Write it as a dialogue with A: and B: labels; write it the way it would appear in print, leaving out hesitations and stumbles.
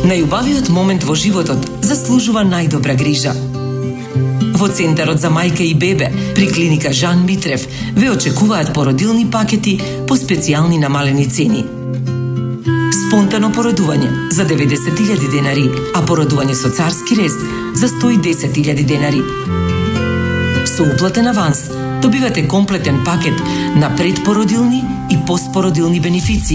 A: Најубавиот момент во животот заслужува најдобра грижа. Во Центарот за мајка и бебе при клиника Жан Митрев ве очекуваат породилни пакети по специјални намалени цени. Спонтано породување за 90.000 денари, а породување со царски рез за 110.000 денари. Со уплатен аванс добивате комплетен пакет на предпородилни и постпородилни бенефиции